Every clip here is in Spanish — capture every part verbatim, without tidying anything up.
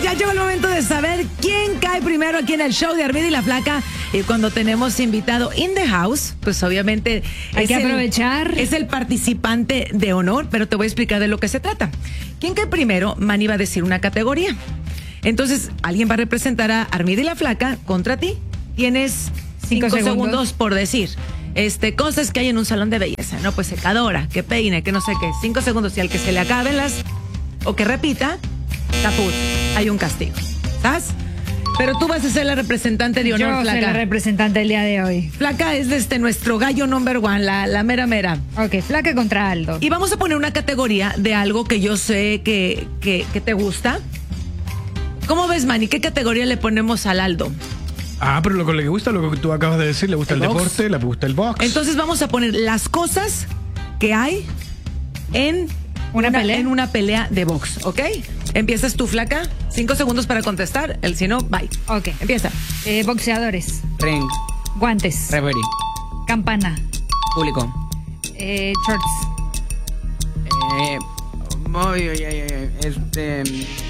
Ya llegó el momento de saber quién cae primero aquí en el show de Armida y la Flaca. Y cuando tenemos invitado in the house, pues obviamente hay es que el, aprovechar. Es el participante de honor, pero te voy a explicar de lo que se trata. ¿Quién cae primero? Manny va a decir una categoría. Entonces, alguien va a representar a Armida y la Flaca contra ti. Tienes cinco, cinco segundos. segundos por decir. Este, cosas que hay en un salón de belleza, ¿no? Pues secadora, que peine, que no sé qué. Cinco segundos y al que se le acaben las, o que repita, caput, hay un castigo. ¿Sabes? Pero tú vas a ser la representante de honor, Yo Flaca. soy la representante del día de hoy. Flaca es de este nuestro gallo number one, la, la mera mera. Ok, Flaca contra Aldo. Y vamos a poner una categoría de algo que yo sé que, que, que te gusta. ¿Cómo ves, Manny? ¿Qué categoría le ponemos al Aldo? Ah, pero lo que le gusta, lo que tú acabas de decir, le gusta el, el deporte, le gusta el box. Entonces vamos a poner las cosas que hay en una, una pelea. En una pelea de box, ¿ok? Empiezas tú, Flaca. Cinco segundos para contestar. El si no, bye. Ok. Empieza. Eh, boxeadores. Ring. Guantes. Referee. Campana. Público. Eh, shorts. Eh, oh, ay, ay, ay, este...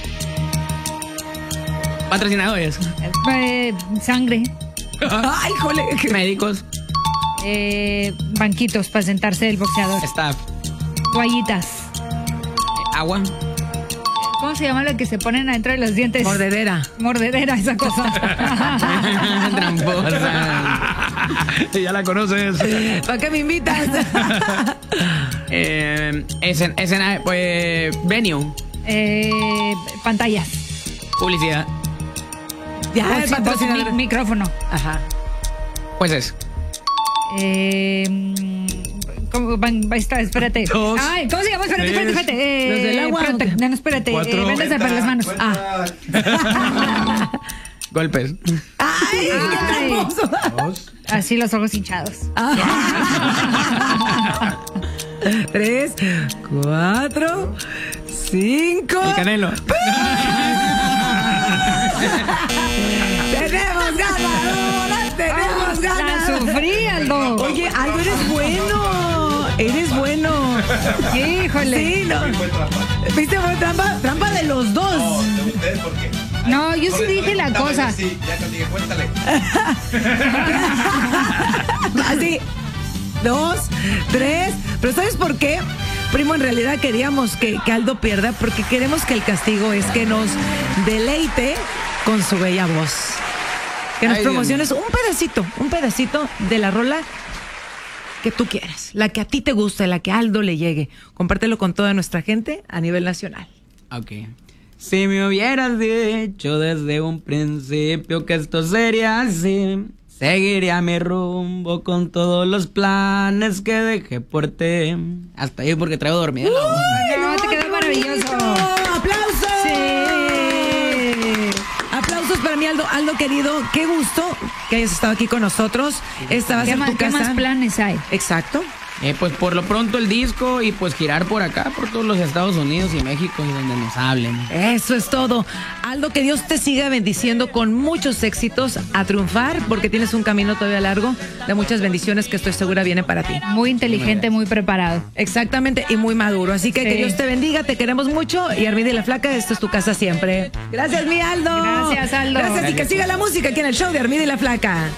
Patrocinadores. Eh, sangre. Ay, jole. Médicos. Eh, banquitos para sentarse el boxeador. Staff. Toallitas. Eh, agua. ¿Cómo se llama lo que se ponen adentro de los dientes? Mordedera. Mordedera, esa cosa. Tramposa. Ya la conoces. ¿Para qué me invitas? eh, escena, escena, pues, venue. Eh, pantallas. Publicidad. Ya, el patrocinador. Mi, micrófono. Ajá. Jueces. Eh, ¿cómo van? Está, espérate. Dos, Ay, ¿cómo se llama? Espérate, espérate, espérate. Eh, ¿Los del agua? Espérate, no, no, espérate. Cuatro. Eh, véndase para las manos. Ah. Golpes. Ay, qué Ay. hermoso. Dos. Así los ojos hinchados. Tres, cuatro, cinco. El Canelo. ¡Tenemos ganas! ¡Tenemos La ganas! sufrí, Aldo. Oye, Aldo, eres bueno. Eres bueno. Híjole. Sí, no. ¿Viste? Fue trampa, trampa de los dos. No, yo sí dije la cosa. Sí, ya te dije, cuéntale. Así. Dos, tres. Pero ¿sabes por qué? Primo, en realidad queríamos que, que Aldo pierda porque queremos que el castigo es que nos deleite con su bella voz. Que nos Ay, promociones un pedacito, un pedacito de la rola que tú quieras. La que a ti te guste, la que a Aldo le llegue. Compártelo con toda nuestra gente a nivel nacional. Ok. Si me hubieras dicho desde un principio que esto sería así, seguiría mi rumbo con todos los planes que dejé por ti. Hasta ahí porque traigo dormida la voz. No, te quedó maravilloso. ¡Aplausos! Sí. Aplausos para mí, Aldo. Aldo, querido, qué gusto que hayas estado aquí con nosotros. Esta va a ¿Qué ser más, tu ¿Qué casa. más planes hay? Exacto. Eh, pues por lo pronto el disco y pues girar por acá, por todos los Estados Unidos y México y donde nos hablen. Eso es todo. Aldo, que Dios te siga bendiciendo con muchos éxitos a triunfar, porque tienes un camino todavía largo de muchas bendiciones que estoy segura vienen para ti. Muy inteligente, muy preparado. Exactamente, y muy maduro. Así que Sí. que Dios te bendiga, te queremos mucho. Y Armida y la Flaca, esto es tu casa siempre. Gracias, mi Aldo. Gracias, Aldo. Gracias, y que siga la música aquí en el show de Armida y la Flaca.